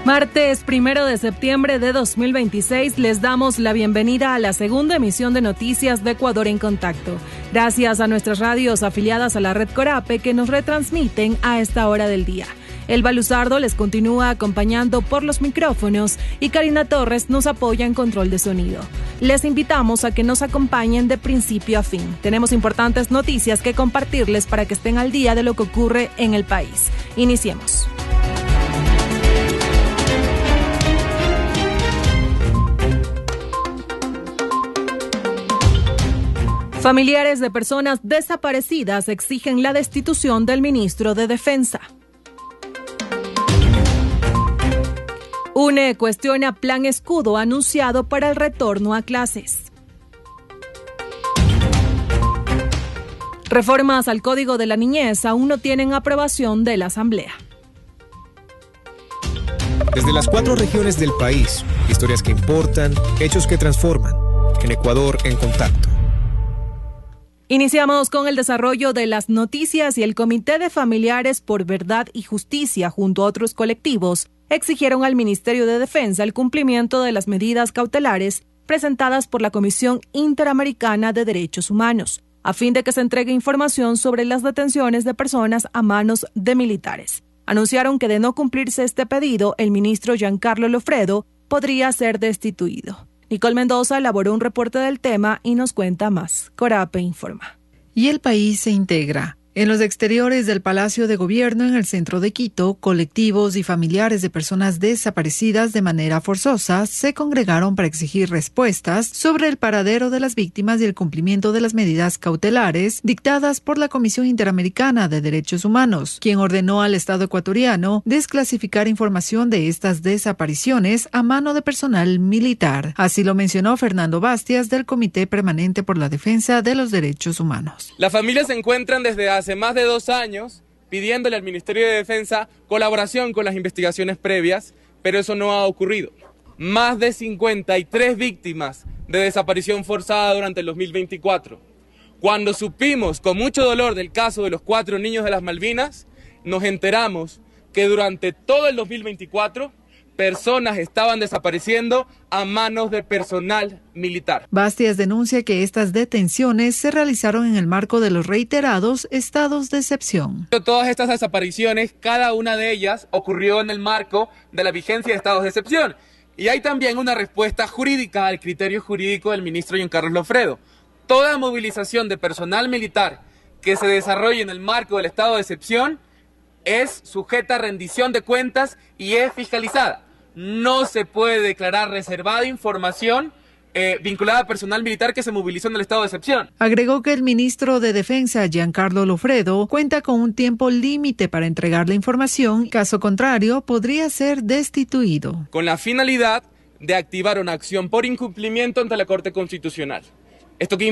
Martes 1 de septiembre de 2026 les damos la bienvenida a la segunda emisión de Noticias de Ecuador en Contacto. Gracias a nuestras radios afiliadas a la red Corape que nos retransmiten a esta hora del día. Elba Luzardo les continúa acompañando por los micrófonos y Karina Torres nos apoya en control de sonido. Les invitamos a que nos acompañen de principio a fin. Tenemos importantes noticias que compartirles para que estén al día de lo que ocurre en el país. Iniciemos. Familiares de personas desaparecidas exigen la destitución del ministro de Defensa. UNE cuestiona plan escudo anunciado para el retorno a clases. Reformas al Código de la Niñez aún no tienen aprobación de la Asamblea. Desde las 4 regiones del país, historias que importan, hechos que transforman. En Ecuador en Contacto. Iniciamos con el desarrollo de las noticias y el Comité de Familiares por Verdad y Justicia, junto a otros colectivos, exigieron al Ministerio de Defensa el cumplimiento de las medidas cautelares presentadas por la Comisión Interamericana de Derechos Humanos, a fin de que se entregue información sobre las detenciones de personas a manos de militares. Anunciaron que de no cumplirse este pedido, el ministro Giancarlo Lofredo podría ser destituido. Nicole Mendoza elaboró un reporte del tema y nos cuenta más. Corape informa. Y el país se integra. En los exteriores del Palacio de Gobierno, en el centro de Quito, colectivos y familiares de personas desaparecidas de manera forzosa se congregaron para exigir respuestas sobre el paradero de las víctimas y el cumplimiento de las medidas cautelares dictadas por la Comisión Interamericana de Derechos Humanos, quien ordenó al Estado ecuatoriano desclasificar información de estas desapariciones a mano de personal militar. Así lo mencionó Fernando Bastias, del Comité Permanente por la Defensa de los Derechos Humanos. Las familias se encuentran desde hace más de 2 años pidiéndole al Ministerio de Defensa colaboración con las investigaciones previas, pero eso no ha ocurrido. Más de 53 víctimas de desaparición forzada durante el 2024. Cuando supimos con mucho dolor del caso de los 4 niños de las Malvinas, nos enteramos que durante todo el 2024 personas estaban desapareciendo a manos de personal militar. Bastias denuncia que estas detenciones se realizaron en el marco de los reiterados estados de excepción. Todas estas desapariciones, cada una de ellas ocurrió en el marco de la vigencia de estados de excepción. Y hay también una respuesta jurídica al criterio jurídico del ministro Giancarlo Lofredo. Toda movilización de personal militar que se desarrolle en el marco del estado de excepción es sujeta a rendición de cuentas y es fiscalizada. No se puede declarar reservada información vinculada a personal militar que se movilizó en el estado de excepción. Agregó que el ministro de Defensa, Giancarlo Lofredo, cuenta con un tiempo límite para entregar la información, caso contrario, podría ser destituido. Con la finalidad de activar una acción por incumplimiento ante la Corte Constitucional. Esto que